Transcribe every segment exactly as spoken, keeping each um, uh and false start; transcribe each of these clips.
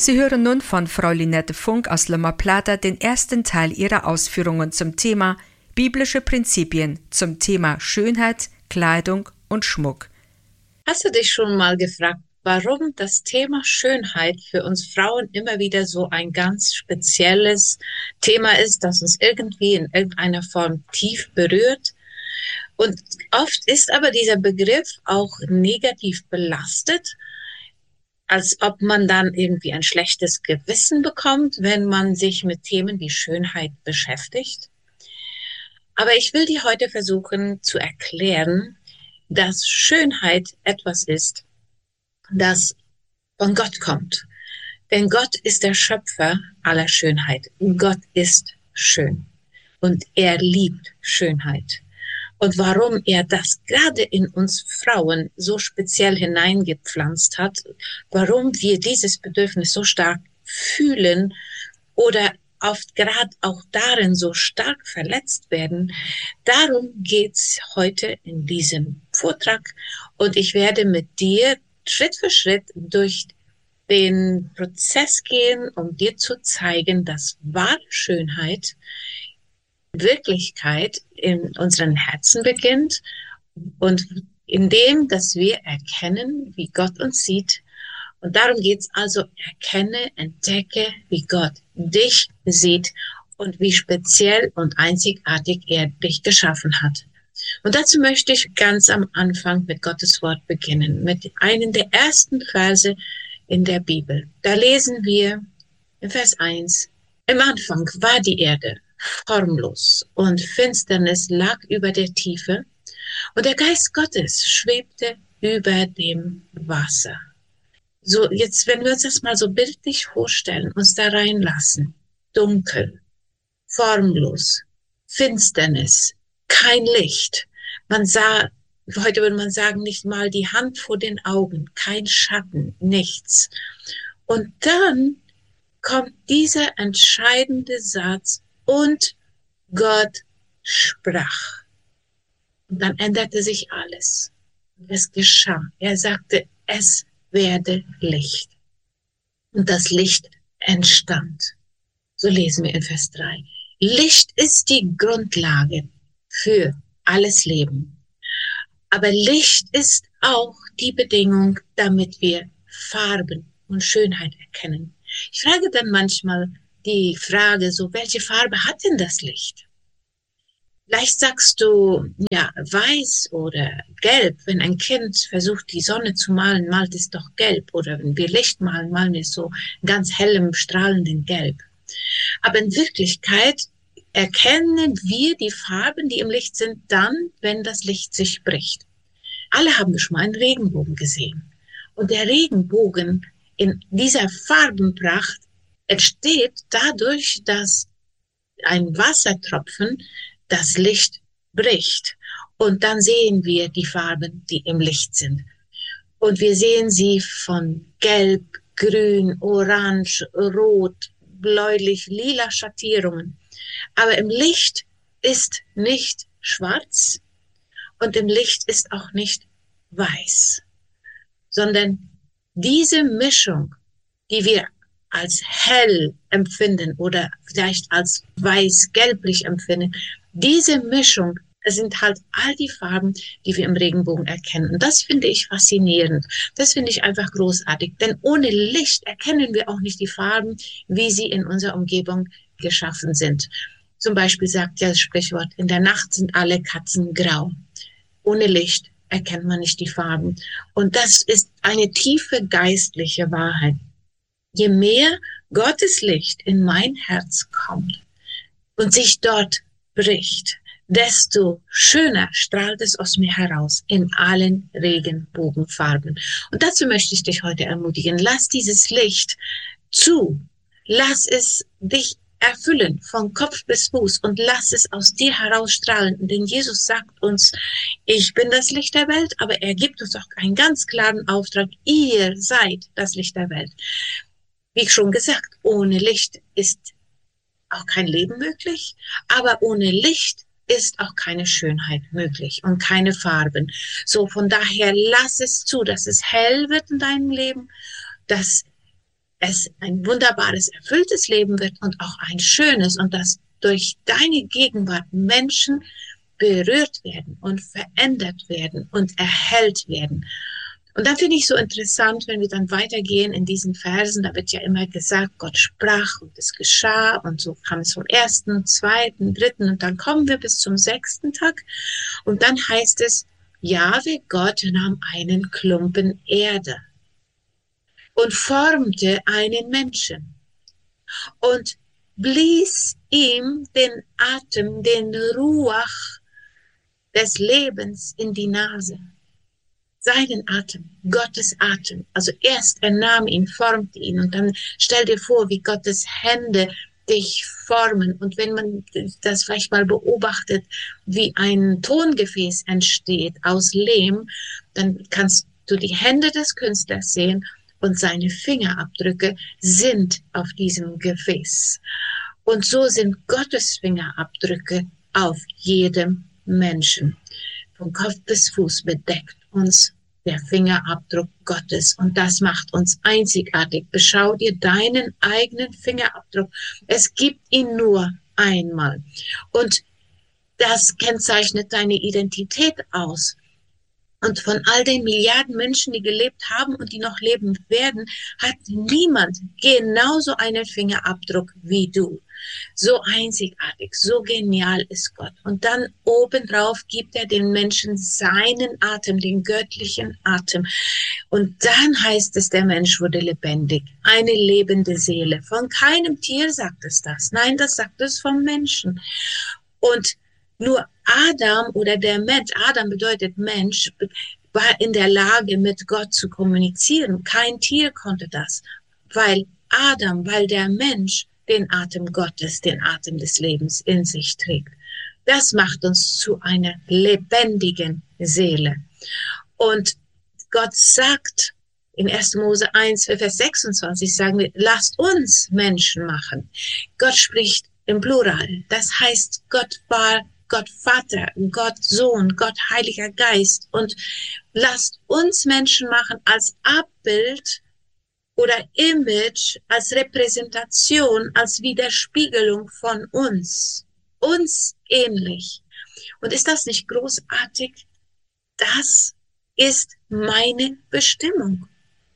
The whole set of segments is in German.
Sie hören nun von Frau Lynette Funk aus Loma Plata den ersten Teil ihrer Ausführungen zum Thema Biblische Prinzipien zum Thema Schönheit, Kleidung und Schmuck. Hast du dich schon mal gefragt, warum das Thema Schönheit für uns Frauen immer wieder so ein ganz spezielles Thema ist, das uns irgendwie in irgendeiner Form tief berührt? Und oft ist aber dieser Begriff auch negativ belastet, als ob man dann irgendwie ein schlechtes Gewissen bekommt, wenn man sich mit Themen wie Schönheit beschäftigt. Aber ich will dir heute versuchen zu erklären, dass Schönheit etwas ist, das von Gott kommt. Denn Gott ist der Schöpfer aller Schönheit. Gott ist schön und er liebt Schönheit. Und warum er das gerade in uns Frauen so speziell hineingepflanzt hat, warum wir dieses Bedürfnis so stark fühlen oder oft gerade auch darin so stark verletzt werden, darum geht's heute in diesem Vortrag. Und ich werde mit dir Schritt für Schritt durch den Prozess gehen, um dir zu zeigen, dass wahre Schönheit Wirklichkeit in unseren Herzen beginnt und indem, dass wir erkennen, wie Gott uns sieht. Und darum geht's also, erkenne, entdecke, wie Gott dich sieht und wie speziell und einzigartig er dich geschaffen hat. Und dazu möchte ich ganz am Anfang mit Gottes Wort beginnen, mit einem der ersten Verse in der Bibel. Da lesen wir in Vers eins, im Anfang war die Erde formlos und Finsternis lag über der Tiefe und der Geist Gottes schwebte über dem Wasser. So, jetzt, wenn wir uns das mal so bildlich vorstellen, uns da reinlassen, dunkel, formlos, Finsternis, kein Licht. Man sah, heute würde man sagen, nicht mal die Hand vor den Augen, kein Schatten, nichts. Und dann kommt dieser entscheidende Satz, und Gott sprach. Und dann änderte sich alles. Es geschah. Er sagte, es werde Licht. Und das Licht entstand. So lesen wir in Vers drei. Licht ist die Grundlage für alles Leben. Aber Licht ist auch die Bedingung, damit wir Farben und Schönheit erkennen. Ich frage dann manchmal die Frage, so, welche Farbe hat denn das Licht? Vielleicht sagst du, ja, weiß oder gelb. Wenn ein Kind versucht, die Sonne zu malen, malt es doch gelb. Oder wenn wir Licht malen, malen wir es so ganz hellem, strahlenden Gelb. Aber in Wirklichkeit erkennen wir die Farben, die im Licht sind, dann, wenn das Licht sich bricht. Alle haben schon mal einen Regenbogen gesehen. Und der Regenbogen in dieser Farbenpracht entsteht dadurch, dass ein Wassertropfen das Licht bricht. Und dann sehen wir die Farben, die im Licht sind. Und wir sehen sie von gelb, grün, orange, rot, bläulich, lila Schattierungen. Aber im Licht ist nicht schwarz und im Licht ist auch nicht weiß, sondern diese Mischung, die wir als hell empfinden oder vielleicht als weiß-gelblich empfinden, diese Mischung sind halt all die Farben, die wir im Regenbogen erkennen. Und das finde ich faszinierend. Das finde ich einfach großartig. Denn ohne Licht erkennen wir auch nicht die Farben, wie sie in unserer Umgebung geschaffen sind. Zum Beispiel sagt ja das Sprichwort, in der Nacht sind alle Katzen grau. Ohne Licht erkennt man nicht die Farben. Und das ist eine tiefe geistliche Wahrheit. Je mehr Gottes Licht in mein Herz kommt und sich dort bricht, desto schöner strahlt es aus mir heraus in allen Regenbogenfarben. Und dazu möchte ich dich heute ermutigen. Lass dieses Licht zu. Lass es dich erfüllen von Kopf bis Fuß und lass es aus dir herausstrahlen. Denn Jesus sagt uns, ich bin das Licht der Welt, aber er gibt uns auch einen ganz klaren Auftrag. Ihr seid das Licht der Welt. Wie schon gesagt, ohne Licht ist auch kein Leben möglich, aber ohne Licht ist auch keine Schönheit möglich und keine Farben. So, von daher lass es zu, dass es hell wird in deinem Leben, dass es ein wunderbares, erfülltes Leben wird und auch ein schönes und dass durch deine Gegenwart Menschen berührt werden und verändert werden und erhellt werden. Und dann finde ich so interessant, wenn wir dann weitergehen in diesen Versen, da wird ja immer gesagt, Gott sprach und es geschah und so kam es vom ersten, zweiten, dritten und dann kommen wir bis zum sechsten Tag und dann heißt es, Jahwe Gott nahm einen Klumpen Erde und formte einen Menschen und blies ihm den Atem, den Ruach des Lebens in die Nase. Seinen Atem, Gottes Atem. Also erst er nahm ihn, formte ihn und dann stell dir vor, wie Gottes Hände dich formen. Und wenn man das vielleicht mal beobachtet, wie ein Tongefäß entsteht aus Lehm, dann kannst du die Hände des Künstlers sehen und seine Fingerabdrücke sind auf diesem Gefäß. Und so sind Gottes Fingerabdrücke auf jedem Menschen. Von Kopf bis Fuß bedeckt uns der Fingerabdruck Gottes und das macht uns einzigartig. Beschau dir deinen eigenen Fingerabdruck. Es gibt ihn nur einmal und das kennzeichnet deine Identität aus. Und von all den Milliarden Menschen, die gelebt haben und die noch leben werden, hat niemand genauso einen Fingerabdruck wie du. So einzigartig, so genial ist Gott. Und dann obendrauf gibt er den Menschen seinen Atem, den göttlichen Atem. Und dann heißt es, der Mensch wurde lebendig, eine lebende Seele. Von keinem Tier sagt es das. Nein, das sagt es vom Menschen. Und nur Adam oder der Mensch, Adam bedeutet Mensch, war in der Lage, mit Gott zu kommunizieren. Kein Tier konnte das, weil Adam, weil der Mensch den Atem Gottes, den Atem des Lebens in sich trägt. Das macht uns zu einer lebendigen Seele. Und Gott sagt in erster Mose eins, Vers sechsundzwanzig, sagen wir, lasst uns Menschen machen. Gott spricht im Plural. Das heißt, Gott war Gott Vater, Gott Sohn, Gott Heiliger Geist und lasst uns Menschen machen als Abbild oder Image, als Repräsentation, als Widerspiegelung von uns, uns ähnlich. Und ist das nicht großartig? Das ist meine Bestimmung.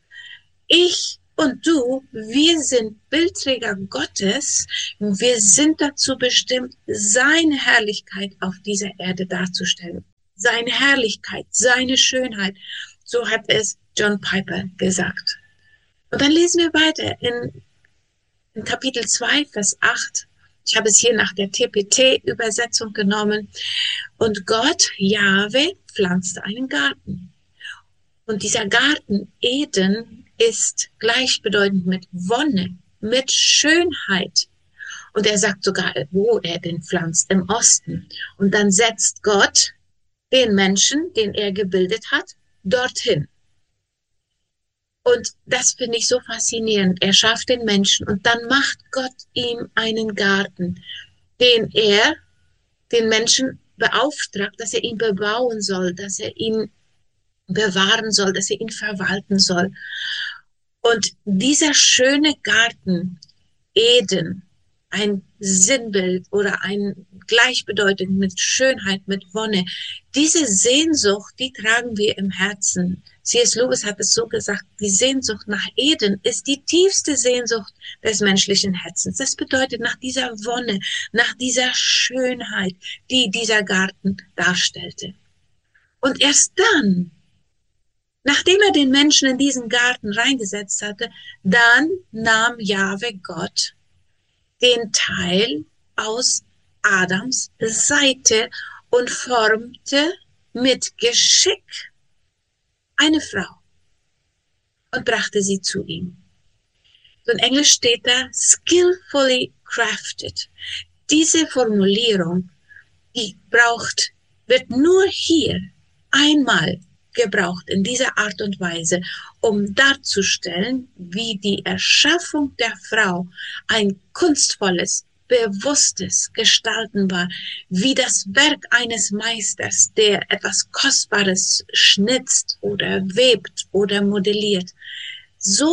Ich und du, wir sind Bildträger Gottes. Wir sind dazu bestimmt, seine Herrlichkeit auf dieser Erde darzustellen. Seine Herrlichkeit, seine Schönheit. So hat es John Piper gesagt. Und dann lesen wir weiter in, in Kapitel zwei, Vers acht. Ich habe es hier nach der T P T-Übersetzung genommen. Und Gott, Jahwe, pflanzte einen Garten. Und dieser Garten Eden ist gleichbedeutend mit Wonne, mit Schönheit. Und er sagt sogar, wo er den pflanzt, im Osten. Und dann setzt Gott den Menschen, den er gebildet hat, dorthin. Und das finde ich so faszinierend. Er schafft den Menschen und dann macht Gott ihm einen Garten, den er den Menschen beauftragt, dass er ihn bebauen soll, dass er ihn bewahren soll, dass er ihn verwalten soll. Und dieser schöne Garten, Eden, ein Sinnbild oder ein gleichbedeutend mit Schönheit, mit Wonne, diese Sehnsucht, die tragen wir im Herzen. C S Lewis hat es so gesagt, die Sehnsucht nach Eden ist die tiefste Sehnsucht des menschlichen Herzens. Das bedeutet nach dieser Wonne, nach dieser Schönheit, die dieser Garten darstellte. Und erst dann, nachdem er den Menschen in diesen Garten reingesetzt hatte, dann nahm Jahwe Gott den Teil aus Adams Seite und formte mit Geschick eine Frau und brachte sie zu ihm. So in Englisch steht da skillfully crafted. Diese Formulierung, die braucht, wird nur hier einmal gebraucht in dieser Art und Weise, um darzustellen, wie die Erschaffung der Frau ein kunstvolles, bewusstes Gestalten war, wie das Werk eines Meisters, der etwas Kostbares schnitzt oder webt oder modelliert. So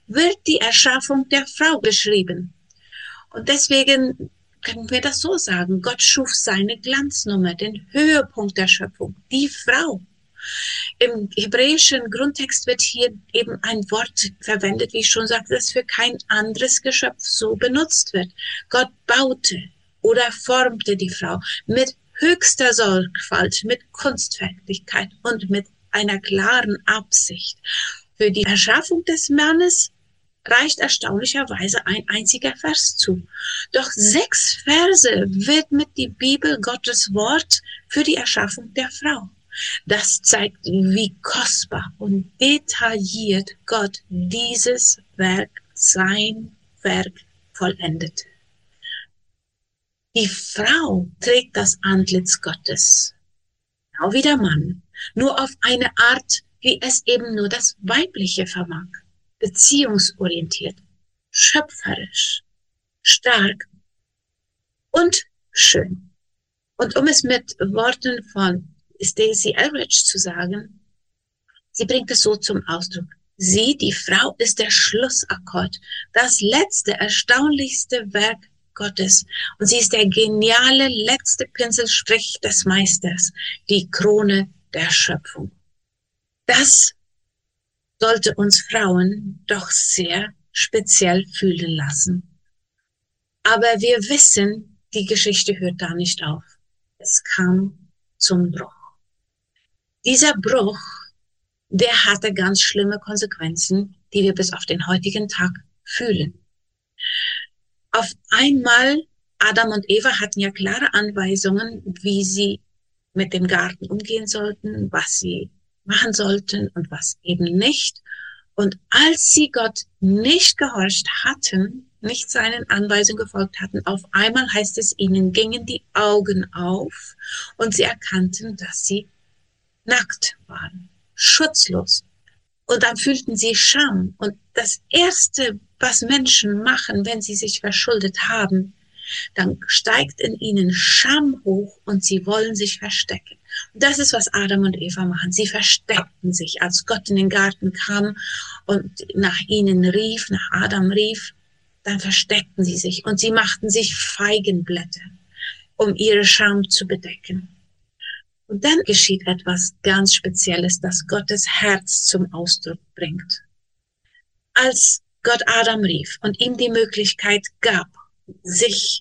wird die Erschaffung der Frau beschrieben. Und deswegen können wir das so sagen. Gott schuf seine Glanznummer, den Höhepunkt der Schöpfung, die Frau. Im hebräischen Grundtext wird hier eben ein Wort verwendet, wie ich schon sagte, das für kein anderes Geschöpf so benutzt wird. Gott baute oder formte die Frau mit höchster Sorgfalt, mit Kunstfertigkeit und mit einer klaren Absicht. Für die Erschaffung des Mannes reicht erstaunlicherweise ein einziger Vers zu. Doch sechs Verse widmet die Bibel Gottes Wort für die Erschaffung der Frau. Das zeigt, wie kostbar und detailliert Gott dieses Werk, sein Werk, vollendete. Die Frau trägt das Antlitz Gottes, genau wie der Mann, nur auf eine Art, wie es eben nur das Weibliche vermag. Beziehungsorientiert, schöpferisch, stark und schön. Und um es mit Worten von Stacey Eldridge zu sagen, sie bringt es so zum Ausdruck. Sie, die Frau, ist der Schlussakkord, das letzte, erstaunlichste Werk Gottes. Und sie ist der geniale letzte Pinselstrich des Meisters, die Krone der Schöpfung. Das sollte uns Frauen doch sehr speziell fühlen lassen. Aber wir wissen, die Geschichte hört da nicht auf. Es kam zum Bruch. Dieser Bruch, der hatte ganz schlimme Konsequenzen, die wir bis auf den heutigen Tag fühlen. Auf einmal, Adam und Eva hatten ja klare Anweisungen, wie sie mit dem Garten umgehen sollten, was sie machen sollten und was eben nicht. Und als sie Gott nicht gehorcht hatten, nicht seinen Anweisungen gefolgt hatten, auf einmal heißt es, ihnen gingen die Augen auf und sie erkannten, dass sie nackt waren, schutzlos. Und dann fühlten sie Scham. Und das Erste, was Menschen machen, wenn sie sich verschuldet haben, dann steigt in ihnen Scham hoch und sie wollen sich verstecken. Und das ist, was Adam und Eva machen. Sie versteckten sich, als Gott in den Garten kam und nach ihnen rief, nach Adam rief, dann versteckten sie sich und sie machten sich Feigenblätter, um ihre Scham zu bedecken. Und dann geschieht etwas ganz Spezielles, das Gottes Herz zum Ausdruck bringt. Als Gott Adam rief und ihm die Möglichkeit gab, sich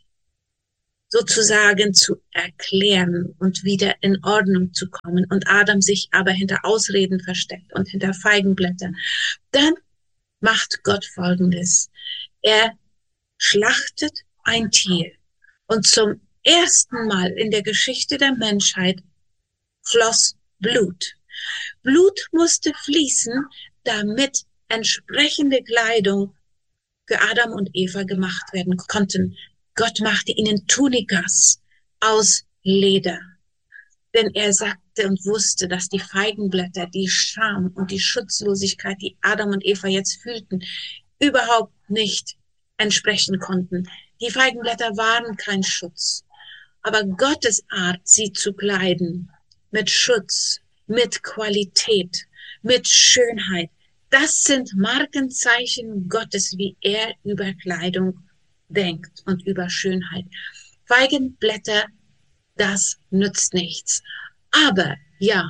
sozusagen zu erklären und wieder in Ordnung zu kommen und Adam sich aber hinter Ausreden versteckt und hinter Feigenblättern, dann macht Gott Folgendes. Er schlachtet ein Tier und zum ersten Mal in der Geschichte der Menschheit floss Blut. Blut musste fließen, damit entsprechende Kleidung für Adam und Eva gemacht werden konnten. Gott machte ihnen Tunikas aus Leder, denn er sagte und wusste, dass die Feigenblätter, die Scham und die Schutzlosigkeit, die Adam und Eva jetzt fühlten, überhaupt nicht entsprechen konnten. Die Feigenblätter waren kein Schutz, aber Gottes Art, sie zu kleiden, mit Schutz, mit Qualität, mit Schönheit, das sind Markenzeichen Gottes, wie er über Kleidung denkt und über Schönheit. Feigenblätter, das nützt nichts. Aber ja,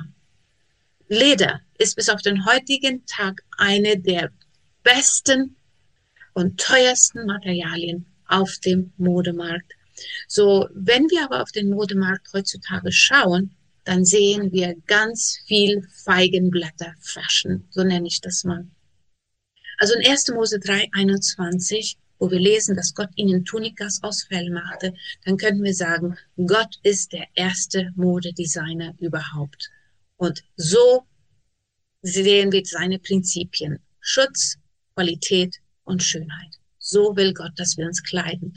Leder ist bis auf den heutigen Tag eine der besten und teuersten Materialien auf dem Modemarkt. So, wenn wir aber auf den Modemarkt heutzutage schauen, dann sehen wir ganz viel Feigenblätter-Fashion, so nenne ich das mal. Also in erster Mose drei einundzwanzig, wo wir lesen, dass Gott ihnen Tunikas aus Fell machte, dann könnten wir sagen, Gott ist der erste Modedesigner überhaupt. Und so sehen wir seine Prinzipien. Schutz, Qualität und Schönheit. So will Gott, dass wir uns kleiden.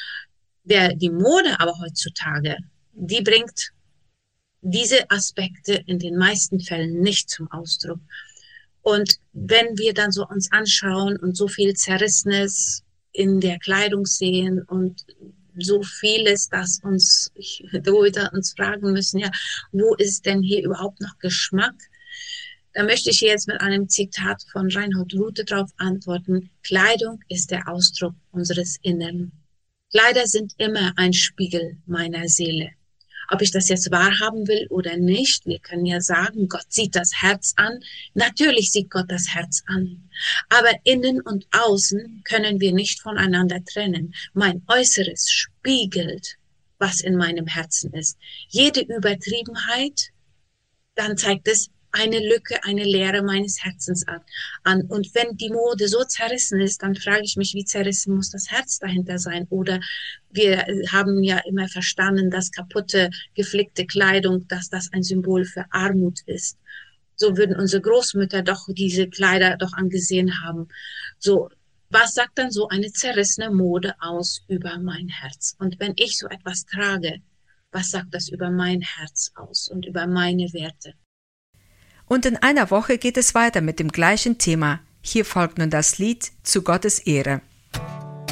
Der, die Mode aber heutzutage, die bringt diese Aspekte in den meisten Fällen nicht zum Ausdruck. Und wenn wir dann so uns anschauen und so viel Zerrissenes in der Kleidung sehen und so vieles, das uns, wo wir uns fragen müssen, ja, wo ist denn hier überhaupt noch Geschmack? Da möchte ich jetzt mit einem Zitat von Reinhold Rute darauf antworten. Kleidung ist der Ausdruck unseres Inneren. Kleider sind immer ein Spiegel meiner Seele. Ob ich das jetzt wahrhaben will oder nicht, wir können ja sagen, Gott sieht das Herz an. Natürlich sieht Gott das Herz an. Aber innen und außen können wir nicht voneinander trennen. Mein Äußeres spiegelt, was in meinem Herzen ist. Jede Übertriebenheit, dann zeigt es eine Lücke, eine Leere meines Herzens an. Und wenn die Mode so zerrissen ist, dann frage ich mich, wie zerrissen muss das Herz dahinter sein? Oder wir haben ja immer verstanden, dass kaputte, geflickte Kleidung, dass das ein Symbol für Armut ist. So würden unsere Großmütter doch diese Kleider doch angesehen haben. So, was sagt dann so eine zerrissene Mode aus über mein Herz? Und wenn ich so etwas trage, was sagt das über mein Herz aus und über meine Werte? Und in einer Woche geht es weiter mit dem gleichen Thema. Hier folgt nun das Lied Zu Gottes Ehre.